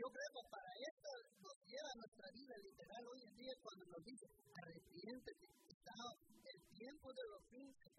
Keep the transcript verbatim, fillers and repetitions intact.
yo creo que para esto nos lleva nuestra vida.